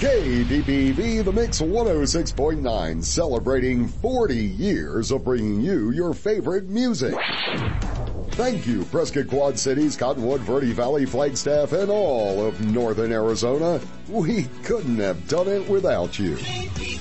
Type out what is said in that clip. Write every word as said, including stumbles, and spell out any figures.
K D P V The Mix one oh six point nine, celebrating forty years of bringing you your favorite music. Thank you, Prescott Quad Cities, Cottonwood, Verde Valley, Flagstaff, and all of northern Arizona. We couldn't have done it without you.